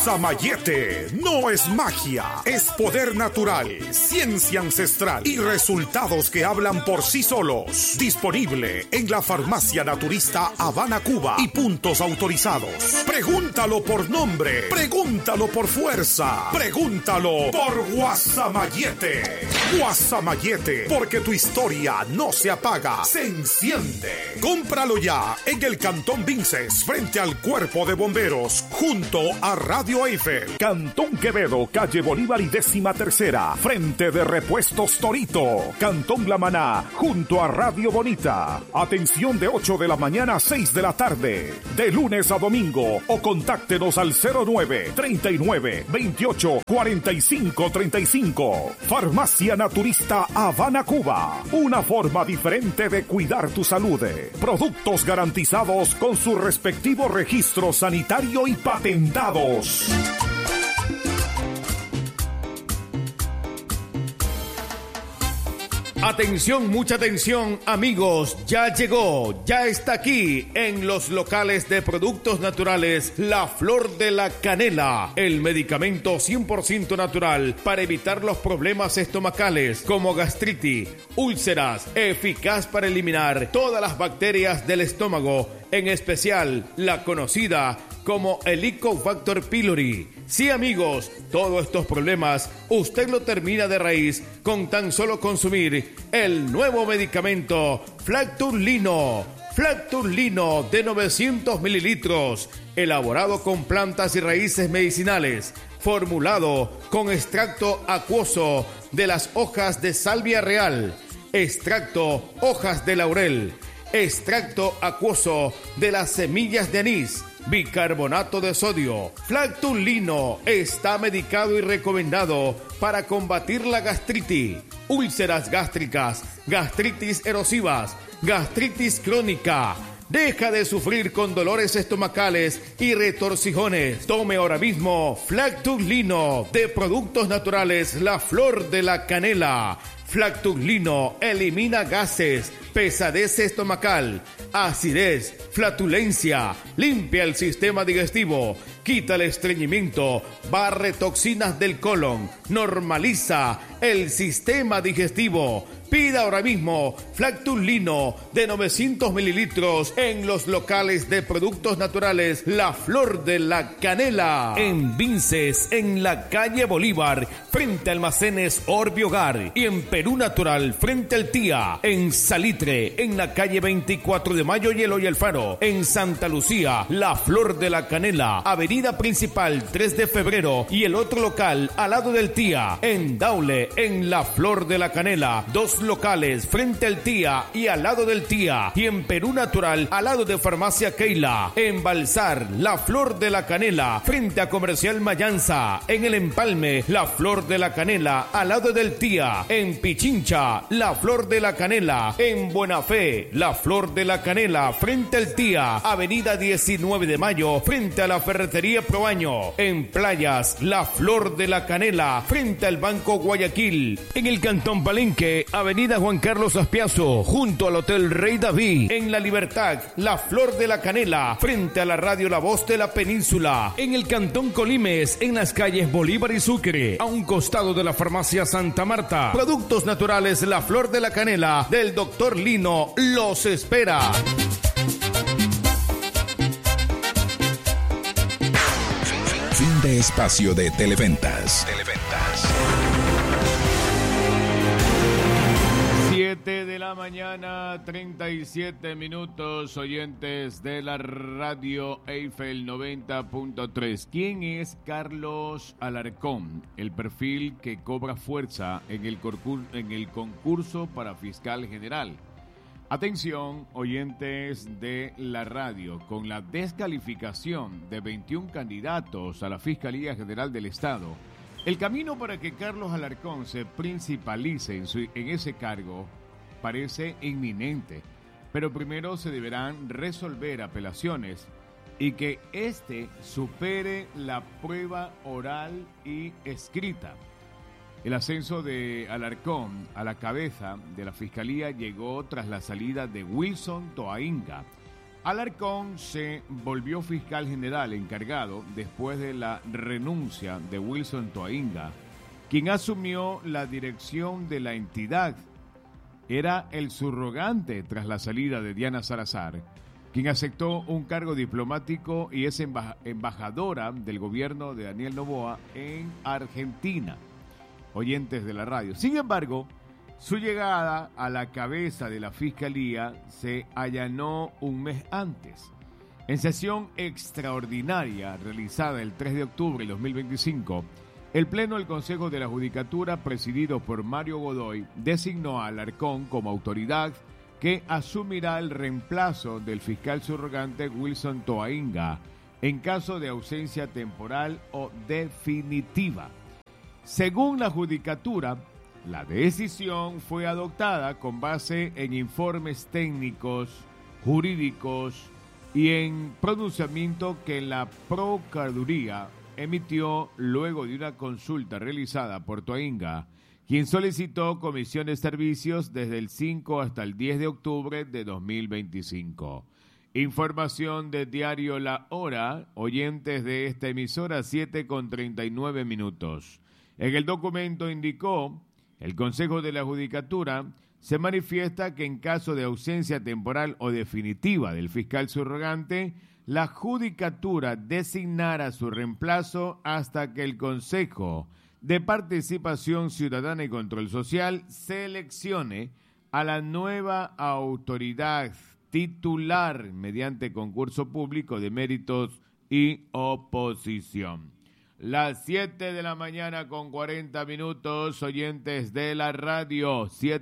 Guasamayete no es magia, es poder natural, ciencia ancestral y resultados que hablan por sí solos. Disponible en la farmacia naturista Habana, Cuba y puntos autorizados. Pregúntalo por nombre, pregúntalo por fuerza, pregúntalo por Guasamayete. Guasamayete, porque tu historia no se apaga, se enciende. Cómpralo ya en el Cantón Vinces, frente al Cuerpo de Bomberos, junto a Radio Eiffel. Cantón Quevedo, calle Bolívar y 13ª, frente de Repuestos Torito. Cantón La Maná, junto a Radio Bonita. Atención de 8 de la mañana a 6 de la tarde, de lunes a domingo, o contáctenos al 09 39 28 45 35. Farmacia Naturista Habana, Cuba. Una forma diferente de cuidar tu salud. Productos garantizados con su respectivo registro sanitario y patentados. Atención, mucha atención, amigos, ya llegó, ya está aquí en los locales de productos naturales La Flor de la Canela, el medicamento 100% natural para evitar los problemas estomacales como gastritis, úlceras, eficaz para eliminar todas las bacterias del estómago, en especial la conocida como Helicobacter pylori. Sí, amigos, todos estos problemas usted lo termina de raíz con tan solo consumir el nuevo medicamento Flacturlino. Flacturlino de 900 mililitros, elaborado con plantas y raíces medicinales, formulado con extracto acuoso de las hojas de salvia real, extracto hojas de laurel, extracto acuoso de las semillas de anís, bicarbonato de sodio. Flacturlino está medicado y recomendado para combatir la gastritis, úlceras gástricas, gastritis erosivas, gastritis crónica. Deja de sufrir con dolores estomacales y retorcijones. Tome ahora mismo Flacturlino de Productos Naturales La Flor de la Canela. Flacturlino elimina gases, pesadez estomacal, acidez, flatulencia, limpia el sistema digestivo, quita el estreñimiento, barre toxinas del colon, normaliza el sistema digestivo. Pida ahora mismo Flacturlino de 900 mililitros en los locales de productos naturales La Flor de la Canela. En Vinces, en la calle Bolívar, frente a Almacenes Orbi Hogar. Y en Perú Natural, frente al Tía. En Salitre, en la calle 24 de Mayo y Eloy Alfaro. En Santa Lucía, La Flor de la Canela. Avenida Principal, 3 de febrero. Y el otro local, al lado del Tía. En Daule, en La Flor de la Canela. Dos locales frente al Tía y al lado del Tía, y en Perú Natural al lado de Farmacia Keila. En Balsar, La Flor de la Canela frente a Comercial Mayanza. En El Empalme, La Flor de la Canela al lado del Tía. En Pichincha, La Flor de la Canela. En Buena Fe, La Flor de la Canela frente al Tía. Avenida 19 de Mayo frente a la Ferretería Proaño. En Playas, La Flor de la Canela frente al Banco Guayaquil. En el Cantón Palenque, Avenida Juan Carlos Aspiazo, junto al Hotel Rey David. En La Libertad, La Flor de la Canela, frente a la radio La Voz de la Península. En el Cantón Colimes, en las calles Bolívar y Sucre, a un costado de la Farmacia Santa Marta. Productos naturales La Flor de la Canela, del Dr. Lino, los espera. Fin de espacio de Televentas. 7 de la mañana, 37 minutos, oyentes de la radio Eiffel 90.3. ¿Quién es Carlos Alarcón? El perfil que cobra fuerza en el concurso para fiscal general. Atención, oyentes de la radio, con la descalificación de 21 candidatos a la Fiscalía General del Estado, el camino para que Carlos Alarcón se principalice en ese cargo parece inminente, pero primero se deberán resolver apelaciones y que éste supere la prueba oral y escrita. El ascenso de Alarcón a la cabeza de la Fiscalía llegó tras la salida de Wilson Toainga, Alarcón se volvió fiscal general encargado después de la renuncia de Wilson Toainga, quien asumió la dirección de la entidad. Era el subrogante tras la salida de Diana Salazar, quien aceptó un cargo diplomático y es embajadora del gobierno de Daniel Noboa en Argentina. Oyentes de la radio. Sin embargo, su llegada a la cabeza de la Fiscalía se allanó un mes antes. En sesión extraordinaria realizada el 3 de octubre de 2025, el Pleno del Consejo de la Judicatura, presidido por Mario Godoy, designó a Alarcón como autoridad que asumirá el reemplazo del fiscal subrogante Wilson Toainga en caso de ausencia temporal o definitiva. Según la Judicatura, la decisión fue adoptada con base en informes técnicos, jurídicos y en pronunciamiento que la Procuraduría emitió luego de una consulta realizada por Toainga, quien solicitó comisión de servicios desde el 5 hasta el 10 de octubre de 2025. Información de diario La Hora, oyentes de esta emisora, 7:39. En el documento indicó: el Consejo de la Judicatura se manifiesta que en caso de ausencia temporal o definitiva del fiscal subrogante, la Judicatura designará su reemplazo hasta que el Consejo de Participación Ciudadana y Control Social seleccione a la nueva autoridad titular mediante concurso público de méritos y oposición. Las 7 de la mañana con 40 minutos, oyentes de la radio,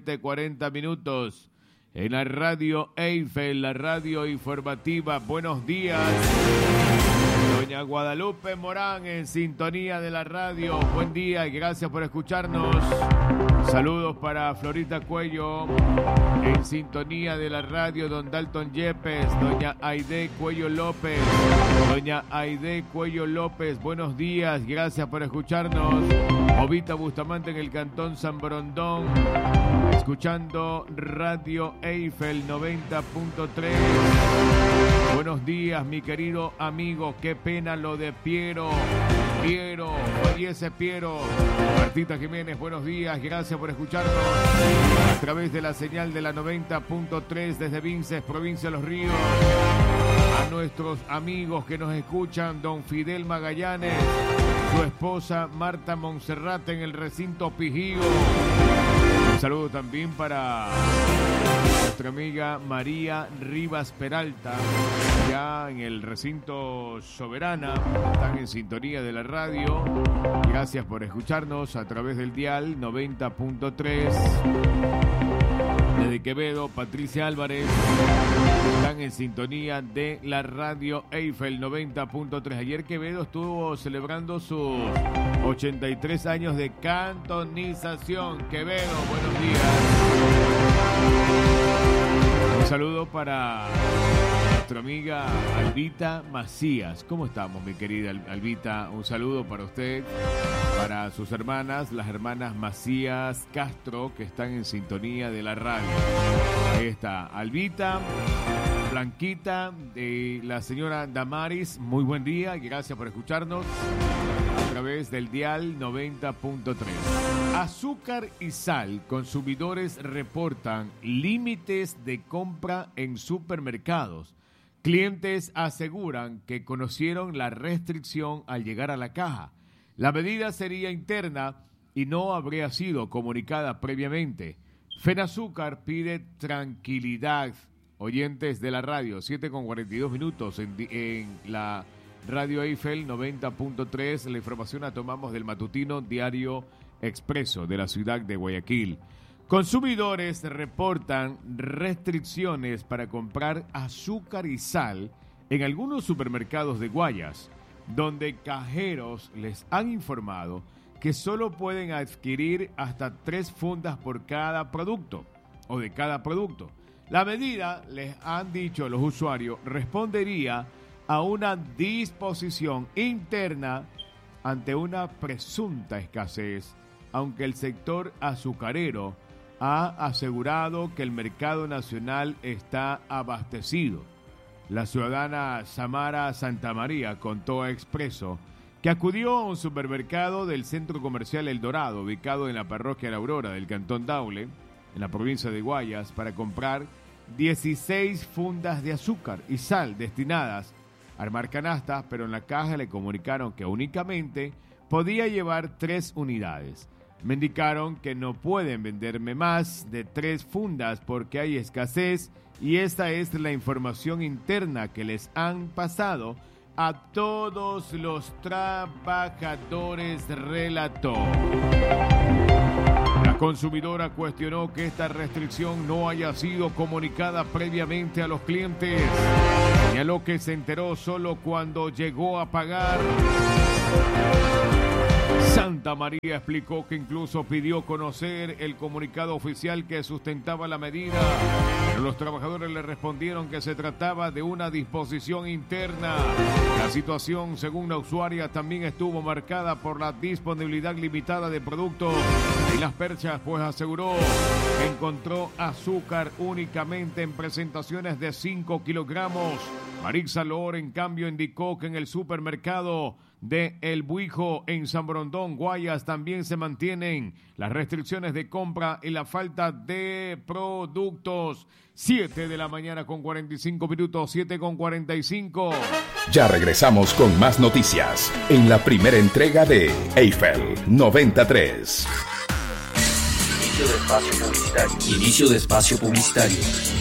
7:40, en la radio Eiffel, la radio informativa. Buenos días, doña Guadalupe Morán, en sintonía de la radio. Buen día y gracias por escucharnos. Saludos para Florita Cuello, en sintonía de la radio. Don Dalton Yepes, doña Aide Cuello López. Doña Aide Cuello López, buenos días, gracias por escucharnos. Jovita Bustamante en el Cantón San Borondón, escuchando Radio Eiffel 90.3. Buenos días, mi querido amigo, qué pena lo de Piero, fallece Piero. Martita Jiménez, buenos días, gracias por escucharnos a través de la señal de la 90.3 desde Vinces, provincia de Los Ríos. A nuestros amigos que nos escuchan, don Fidel Magallanes, su esposa Marta Monserrate en el recinto Pijío. Un saludo también para nuestra amiga María Rivas Peralta, ya en el recinto Soberana. Están en sintonía de la radio. Gracias por escucharnos a través del dial 90.3. Desde Quevedo, Patricia Álvarez, están en sintonía de la radio Eiffel 90.3. Ayer Quevedo estuvo celebrando sus 83 años de cantonización. Quevedo, buenos días. Un saludo para nuestra amiga Albita Macías. ¿Cómo estamos, mi querida Albita? Un saludo para usted, para sus hermanas, las hermanas Macías Castro, que están en sintonía de la radio. Ahí está Albita, Blanquita, de la señora Damaris. Muy buen día y gracias por escucharnos a través del dial 90.3. Azúcar y sal. Consumidores reportan límites de compra en supermercados. Clientes aseguran que conocieron la restricción al llegar a la caja. La medida sería interna y no habría sido comunicada previamente. Fenazúcar pide tranquilidad. Oyentes de la radio, 7:42 en la radio Eiffel 90.3. La información la tomamos del matutino Diario Expreso de la ciudad de Guayaquil. Consumidores reportan restricciones para comprar azúcar y sal en algunos supermercados de Guayas, donde cajeros les han informado que solo pueden adquirir hasta 3 fundas por cada producto o de cada producto. La medida, les han dicho los usuarios, respondería a una disposición interna ante una presunta escasez, aunque el sector azucarero ha asegurado que el mercado nacional está abastecido. La ciudadana Samara Santamaría contó a Expreso que acudió a un supermercado del Centro Comercial El Dorado, ubicado en la parroquia La Aurora del Cantón Daule, en la provincia de Guayas, para comprar 16 fundas de azúcar y sal destinadas a armar canastas, pero en la caja le comunicaron que únicamente podía llevar 3 unidades. Me indicaron que no pueden venderme más de 3 fundas porque hay escasez y esta es la información interna que les han pasado a todos los trabajadores, relató. La consumidora cuestionó que esta restricción no haya sido comunicada previamente a los clientes. Señaló que se enteró solo cuando llegó a pagar. Santa María explicó que incluso pidió conocer el comunicado oficial que sustentaba la medida, pero los trabajadores le respondieron que se trataba de una disposición interna. La situación, según la usuaria, también estuvo marcada por la disponibilidad limitada de productos y las perchas, pues aseguró que encontró azúcar únicamente en presentaciones de 5 kilogramos. Marisa Loor, en cambio, indicó que en el supermercado de El Buijo en San Borondón, Guayas, también se mantienen las restricciones de compra y la falta de productos. 7 de la mañana con 45 minutos, 7 con 45. Ya regresamos con más noticias en la primera entrega de Eiffel 93. Inicio de espacio publicitario. Inicio de espacio publicitario.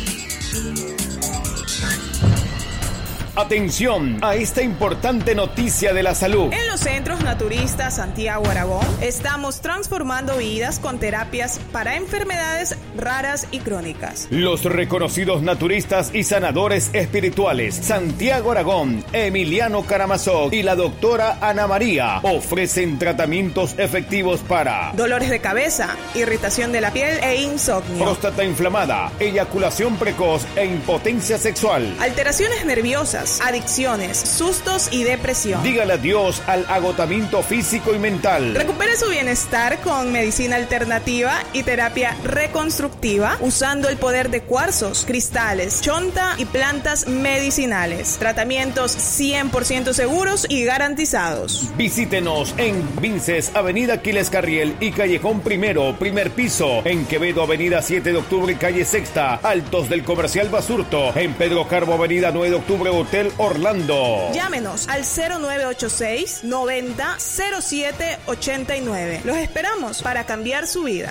Atención a esta importante noticia de la salud. En los centros naturistas Santiago Aragón estamos transformando vidas con terapias para enfermedades raras y crónicas. Los reconocidos naturistas y sanadores espirituales Santiago Aragón, Emiliano Karamazov y la doctora Ana María ofrecen tratamientos efectivos para dolores de cabeza, irritación de la piel e insomnio, próstata inflamada, eyaculación precoz e impotencia sexual, alteraciones nerviosas, adicciones, sustos y depresión. Dígale adiós al agotamiento físico y mental. Recupere su bienestar con medicina alternativa y terapia reconstructiva usando el poder de cuarzos, cristales, chonta y plantas medicinales. Tratamientos 100% seguros y garantizados. Visítenos en Vinces, Avenida Aquiles Carriel y Callejón Primero, primer piso. En Quevedo, Avenida 7 de Octubre, calle Sexta, Altos del Comercial Basurto. En Pedro Carbo, Avenida 9 de Octubre, Hotel Orlando. Llámenos al 0986 90 07 89. Los esperamos para cambiar su vida.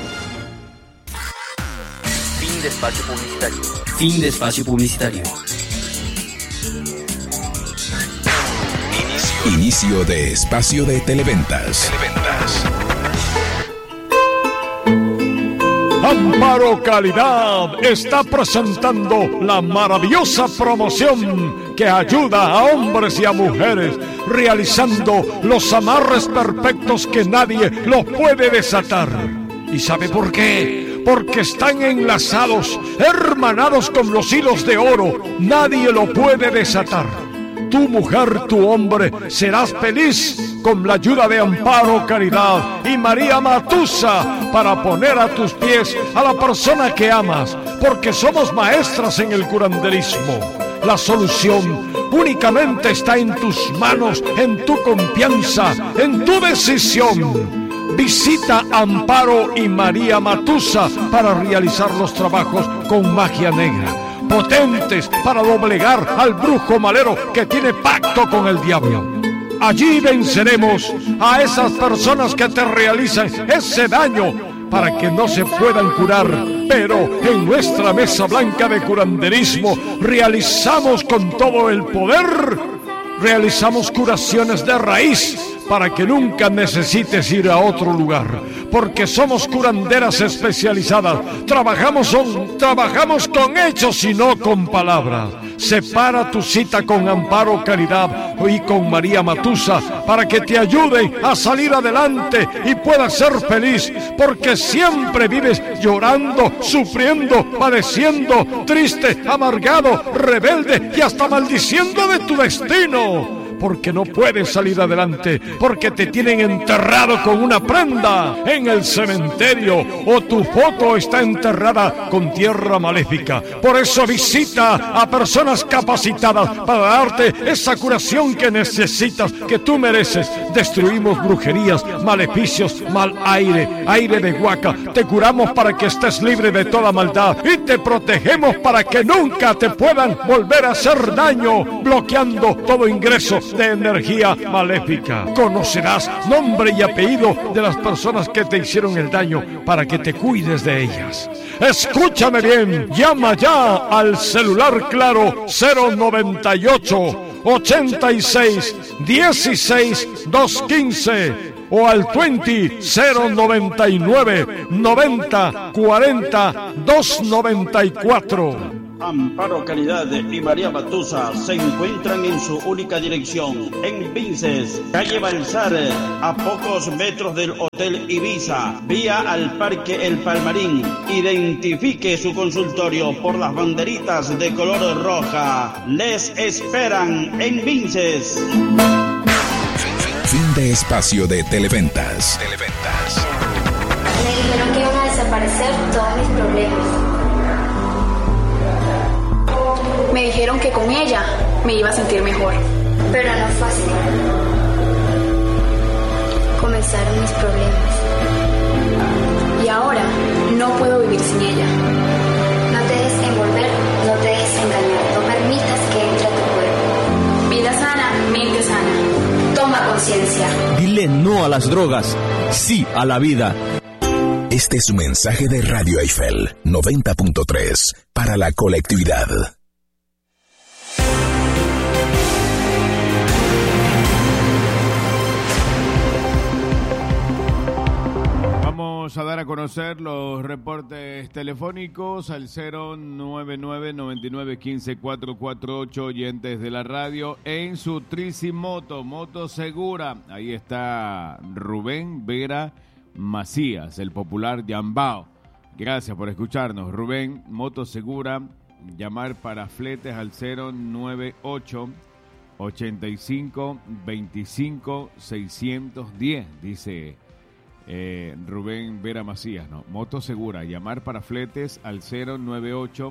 Fin de espacio publicitario. Fin de espacio publicitario. Inicio de espacio de televentas. Amparo Calidad está presentando la maravillosa promoción que ayuda a hombres y a mujeres realizando los amarres perfectos que nadie los puede desatar. ¿Y sabe por qué? Porque están enlazados, hermanados con los hilos de oro. Nadie lo puede desatar. Tu mujer, tu hombre, serás feliz con la ayuda de Amparo Caridad y María Matusa para poner a tus pies a la persona que amas, porque somos maestras en el curanderismo. La solución únicamente está en tus manos, en tu confianza, en tu decisión. Visita Amparo y María Matusa para realizar los trabajos con magia negra, potentes para doblegar al brujo malero que tiene pacto con el diablo. Allí venceremos a esas personas que te realizan ese daño para que no se puedan curar. Pero en nuestra mesa blanca de curanderismo realizamos con todo el poder, realizamos curaciones de raíz para que nunca necesites ir a otro lugar, porque somos curanderas especializadas. Trabajamos con hechos y no con palabras. Separa tu cita con Amparo Caridad y con María Matusa para que te ayuden a salir adelante y puedas ser feliz, porque siempre vives llorando, sufriendo, padeciendo, triste, amargado, rebelde y hasta maldiciendo de tu destino. porque no puedes salir adelante, porque te tienen enterrado con una prenda en el cementerio o tu foto está enterrada con tierra maléfica. Por eso visita a personas capacitadas para darte esa curación que necesitas, que tú mereces. Destruimos brujerías, maleficios, mal aire, aire de huaca. Te curamos para que estés libre de toda maldad y te protegemos para que nunca te puedan volver a hacer daño, bloqueando todo ingreso de energía maléfica. Conocerás nombre y apellido de las personas que te hicieron el daño para que te cuides de ellas. Escúchame bien, llama ya al celular claro 098 86 16 215 o al 099 90 40 294. Amparo Caridad y María Batusa se encuentran en su única dirección, en Vinces, calle Balsar, a pocos metros del Hotel Ibiza, vía al Parque El Palmarín. Identifique su consultorio por las banderitas de color roja. Les esperan en Vinces. Fin de espacio de Televentas. Me dijeron que iban a desaparecer todos mis problemas. Me dijeron que con ella me iba a sentir mejor. Pero no fue así. Comenzaron mis problemas. Y ahora no puedo vivir sin ella. No te dejes envolver, no te dejes engañar. No permitas que entre a tu cuerpo. Vida sana, mente sana. Toma conciencia. Dile no a las drogas, sí a la vida. Este es un mensaje de Radio Eiffel 90.3 para la colectividad. Vamos a dar a conocer los reportes telefónicos al 099-9915-448, oyentes de la radio, en su Tricimoto, moto segura. Ahí está Rubén Vera Macías, el popular Yambao. Gracias por escucharnos, Rubén. Moto segura, llamar para fletes al 098 85 25 610, dice Rubén Vera Macías, ¿no? Moto segura, llamar para fletes al 098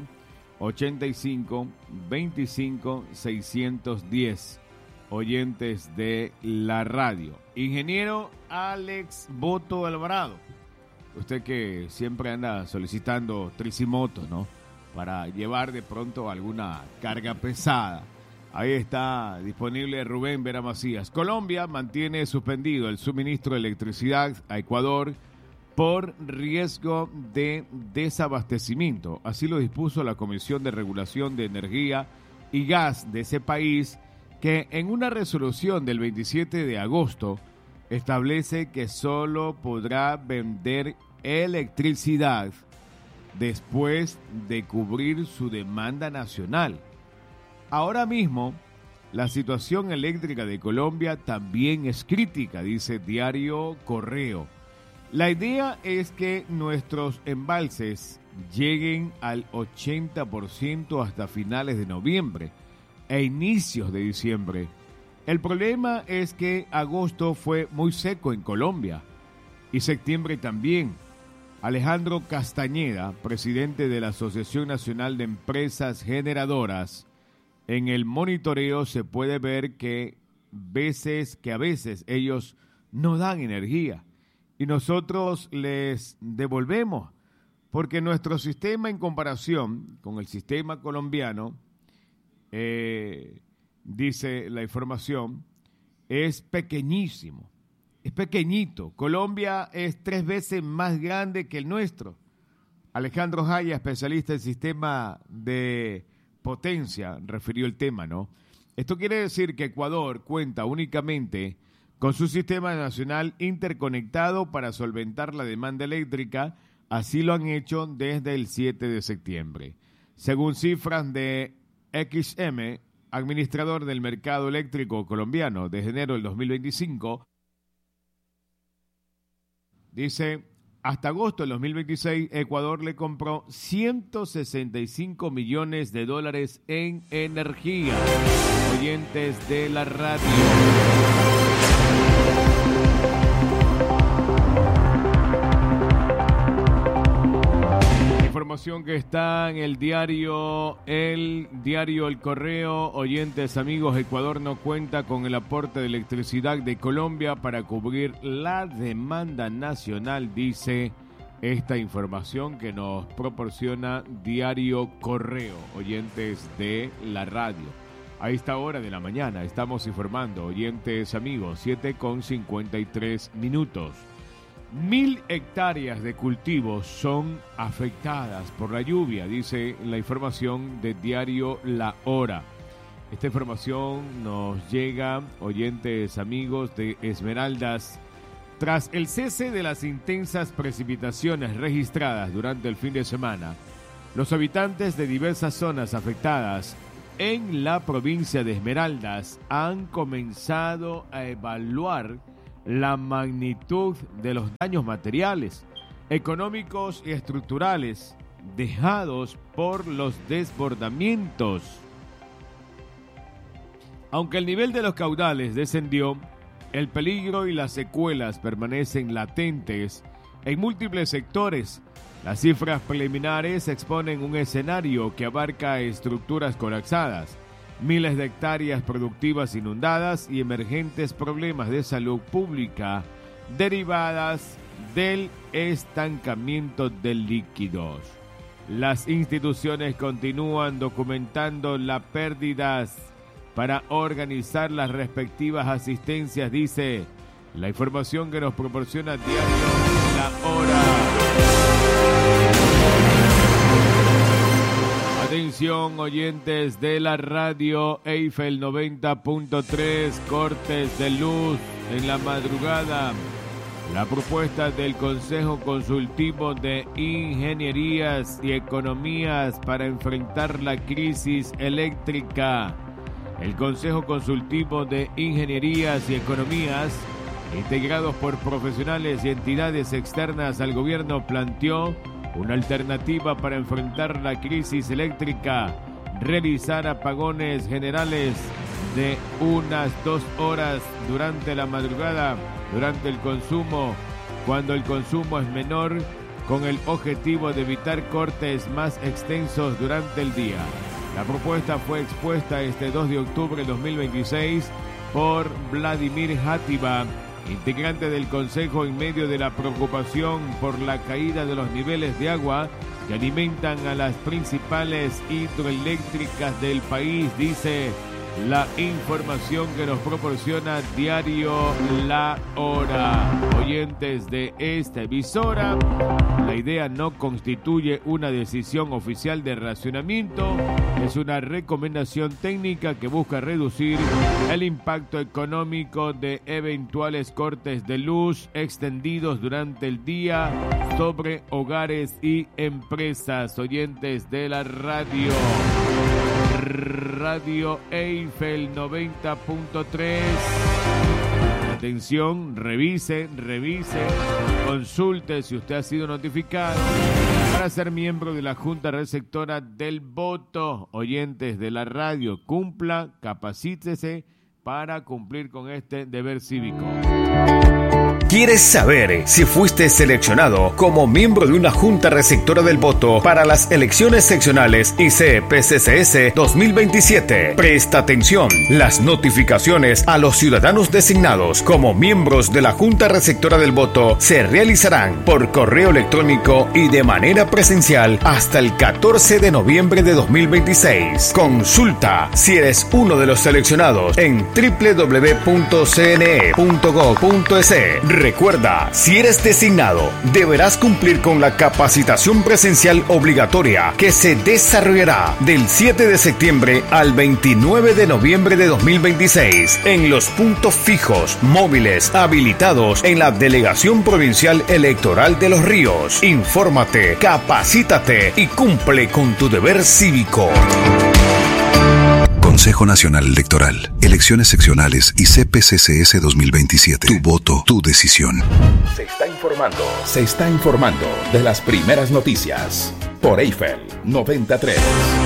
85 25 610, oyentes de la radio. Ingeniero Alex Boto Alvarado, usted que siempre anda solicitando tricimotos, ¿no? Para llevar de pronto alguna carga pesada. Ahí está disponible Rubén Vera Macías. Colombia mantiene suspendido el suministro de electricidad a Ecuador por riesgo de desabastecimiento. Así lo dispuso la Comisión de Regulación de Energía y Gas de ese país, que en una resolución del 27 de agosto establece que solo podrá vender electricidad después de cubrir su demanda nacional. Ahora mismo, la situación eléctrica de Colombia también es crítica, dice Diario Correo. La idea es que nuestros embalses lleguen al 80% hasta finales de noviembre e inicios de diciembre. El problema es que agosto fue muy seco en Colombia y septiembre también. Alejandro Castañeda, presidente de la Asociación Nacional de Empresas Generadoras, en el monitoreo se puede ver que a veces ellos no dan energía y nosotros les devolvemos, porque nuestro sistema, en comparación con el sistema colombiano, dice la información, es pequeñísimo, es pequeñito. Colombia es 3 veces más grande que el nuestro. Alejandro Jaya, especialista en sistema de potencia, refirió el tema, ¿no? Esto quiere decir que Ecuador cuenta únicamente con su sistema nacional interconectado para solventar la demanda eléctrica. Así lo han hecho desde el 7 de septiembre. Según cifras de XM, administrador del mercado eléctrico colombiano desde enero del 2025, dice, Hasta agosto del 2026, Ecuador le compró $165 millones en energía. Oyentes de la radio. Información que está en el diario El Correo. Oyentes, amigos, Ecuador no cuenta con el aporte de electricidad de Colombia para cubrir la demanda nacional, dice esta información que nos proporciona Diario Correo, oyentes de la radio. A esta hora de la mañana estamos informando, oyentes, amigos, 7:53 minutos. 1,000 hectáreas de cultivos son afectadas por la lluvia, dice la información de Diario La Hora. Esta información nos llega, oyentes amigos, de Esmeraldas. Tras el cese de las intensas precipitaciones registradas durante el fin de semana, los habitantes de diversas zonas afectadas en la provincia de Esmeraldas han comenzado a evaluar la magnitud de los daños materiales, económicos y estructurales dejados por los desbordamientos. Aunque el nivel de los caudales descendió, el peligro y las secuelas permanecen latentes en múltiples sectores. Las cifras preliminares exponen un escenario que abarca estructuras colapsadas, miles de hectáreas productivas inundadas y emergentes problemas de salud pública derivadas del estancamiento de líquidos. Las instituciones continúan documentando las pérdidas para organizar las respectivas asistencias, dice la información que nos proporciona Diario La Hora. Atención, oyentes de la radio Eiffel 90.3, cortes de luz en la madrugada. La propuesta del Consejo Consultivo de Ingenierías y Economías para enfrentar la crisis eléctrica. El Consejo Consultivo de Ingenierías y Economías, integrados por profesionales y entidades externas al gobierno, planteó una alternativa para enfrentar la crisis eléctrica: realizar apagones generales de unas 2 horas durante la madrugada, durante el consumo, cuando el consumo es menor, con el objetivo de evitar cortes más extensos durante el día. La propuesta fue expuesta este 2 de octubre de 2026 por Vladimir Játiva, integrante del Consejo, en medio de la preocupación por la caída de los niveles de agua que alimentan a las principales hidroeléctricas del país, dice la información que nos proporciona Diario La Hora. Oyentes de esta emisora, la idea no constituye una decisión oficial de racionamiento, es una recomendación técnica que busca reducir el impacto económico de eventuales cortes de luz extendidos durante el día sobre hogares y empresas. Oyentes de la radio Eiffel 90.3. Atención, revise, consulte si usted ha sido notificado para ser miembro de la Junta Receptora del Voto. Oyentes de la radio, cumpla, capacítese para cumplir con este deber cívico. ¿Quieres saber si fuiste seleccionado como miembro de una Junta Receptora del Voto para las elecciones seccionales ICEP-CCS 2027? Presta atención. Las notificaciones a los ciudadanos designados como miembros de la Junta Receptora del Voto se realizarán por correo electrónico y de manera presencial hasta el 14 de noviembre de 2026. Consulta si eres uno de los seleccionados en www.cne.gov.es. Recuerda, si eres designado, deberás cumplir con la capacitación presencial obligatoria que se desarrollará del 7 de septiembre al 29 de noviembre de 2026 en los puntos fijos móviles habilitados en la Delegación Provincial Electoral de Los Ríos. Infórmate, capacítate y cumple con tu deber cívico. Consejo Nacional Electoral, elecciones seccionales y CPCCS 2027. Tu voto, tu decisión. Se está informando de las primeras noticias por Eiffel 93.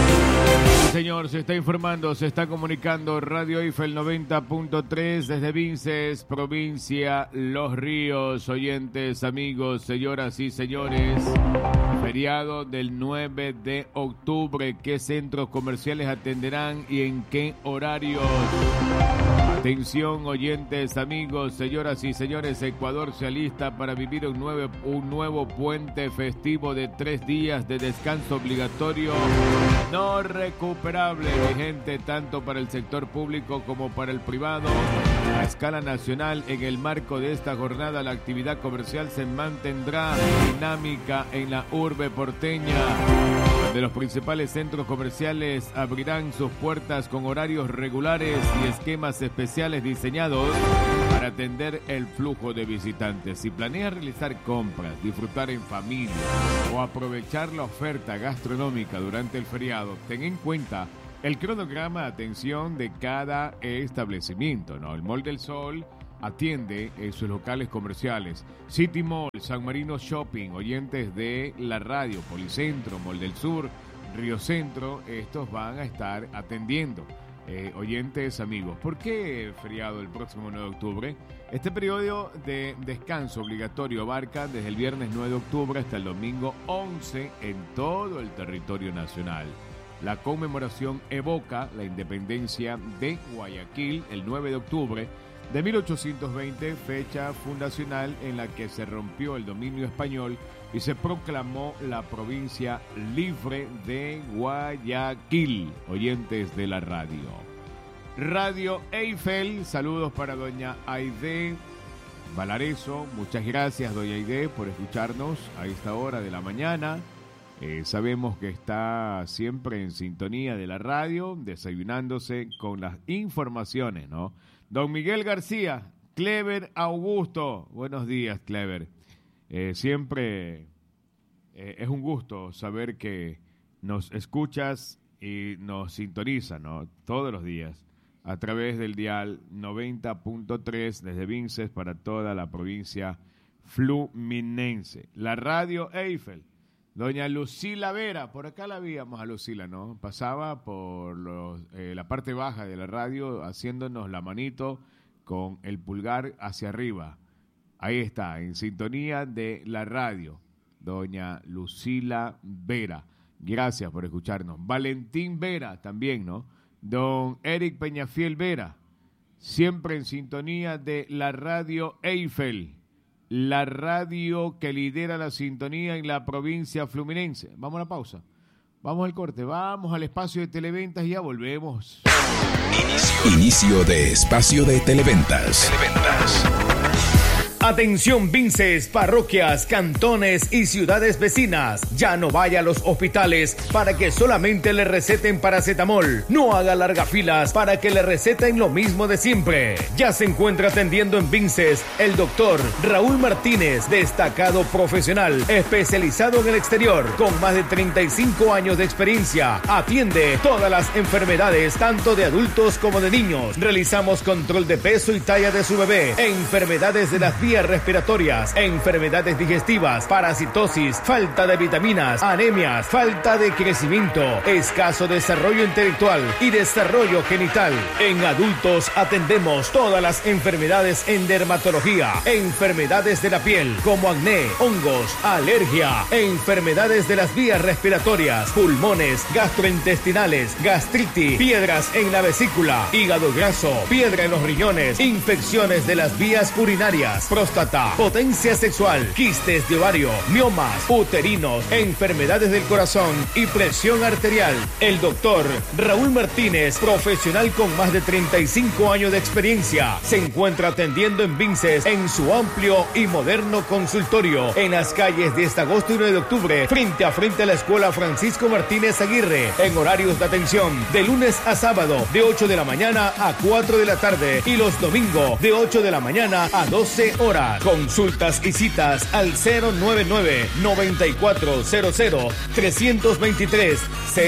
Señor, se está informando, se está comunicando Radio Eiffel 90.3 desde Vinces, provincia Los Ríos. Oyentes, amigos, señoras y señores, feriado del 9 de octubre. ¿Qué centros comerciales atenderán y en qué horarios? Atención, oyentes, amigos, señoras y señores, Ecuador se alista para vivir un nuevo puente festivo de 3 días de descanso obligatorio no recuperable, vigente tanto para el sector público como para el privado. A escala nacional, en el marco de esta jornada, la actividad comercial se mantendrá dinámica en la urbe porteña, donde los principales centros comerciales abrirán sus puertas con horarios regulares y esquemas especiales diseñados para atender el flujo de visitantes. Si planeas realizar compras, disfrutar en familia o aprovechar la oferta gastronómica durante el feriado, ten en cuenta el cronograma de atención de cada establecimiento, ¿no? El Mall del Sol atiende en sus locales comerciales. City Mall, San Marino Shopping, oyentes de la radio, Policentro, Mall del Sur, Río Centro, estos van a estar atendiendo. Oyentes, amigos, ¿por qué feriado el próximo 9 de octubre? Este periodo de descanso obligatorio abarca desde el viernes 9 de octubre hasta el domingo 11 en todo el territorio nacional. La conmemoración evoca la independencia de Guayaquil el 9 de octubre de 1820, fecha fundacional en la que se rompió el dominio español y se proclamó la provincia libre de Guayaquil. Oyentes de la radio. Radio Eiffel, saludos para doña Aide Valareso. Muchas gracias, doña Aide, por escucharnos a esta hora de la mañana. Sabemos que está siempre en sintonía de la radio, desayunándose con las informaciones, ¿no? Don Miguel García, Clever Augusto. Buenos días, Clever. Siempre es un gusto saber que nos escuchas y nos sintonizas, ¿no? Todos los días a través del dial 90.3 desde Vinces para toda la provincia fluminense. La radio Eiffel. Doña Lucila Vera, por acá la víamos a Lucila, ¿no? Pasaba por la parte baja de la radio haciéndonos la manito con el pulgar hacia arriba. Ahí está, en sintonía de la radio, doña Lucila Vera. Gracias por escucharnos. Valentín Vera también, ¿no? Don Eric Peñafiel Vera, siempre en sintonía de la radio Eiffel, la radio que lidera la sintonía en la provincia fluminense. Vamos a la pausa, vamos al corte, vamos al espacio de Televentas y ya volvemos. Inicio de espacio de Televentas. Atención, Vinces, parroquias, cantones y ciudades vecinas. Ya no vaya a los hospitales para que solamente le receten paracetamol. No haga largas filas para que le receten lo mismo de siempre. Ya se encuentra atendiendo en Vinces el doctor Raúl Martínez, destacado profesional, especializado en el exterior, con más de 35 años de experiencia. Atiende todas las enfermedades, tanto de adultos como de niños. Realizamos control de peso y talla de su bebé, enfermedades de las vías respiratorias, enfermedades digestivas, parasitosis, falta de vitaminas, anemias, falta de crecimiento, escaso desarrollo intelectual y desarrollo genital. En adultos atendemos todas las enfermedades en dermatología, enfermedades de la piel como acné, hongos, alergia, enfermedades de las vías respiratorias, pulmones, gastrointestinales, gastritis, piedras en la vesícula, hígado graso, piedra en los riñones, infecciones de las vías urinarias, próstata, potencia sexual, quistes de ovario, miomas, uterinos, enfermedades del corazón y presión arterial. El doctor Raúl Martínez, profesional con más de 35 años de experiencia, se encuentra atendiendo en Vinces en su amplio y moderno consultorio en las calles 10 de agosto y 9 de octubre, frente a la Escuela Francisco Martínez Aguirre, en horarios de atención de lunes a sábado de 8 de la mañana a 4 de la tarde y los domingos de 8 de la mañana a 12 horas. horas. Consultas y citas al 099-9400-323,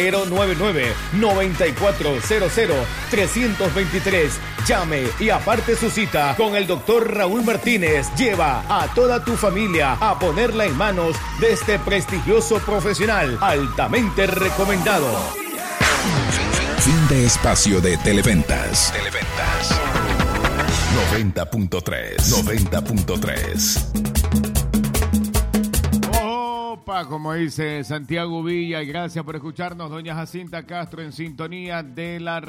099-9400-323. Llame y aparte su cita con el doctor Raúl Martínez. Lleva a toda tu familia a ponerla en manos de este prestigioso profesional altamente recomendado. Fin de espacio de Televentas. 90.3. Opa, como dice Santiago Villa, y gracias por escucharnos, doña Jacinta Castro en sintonía de la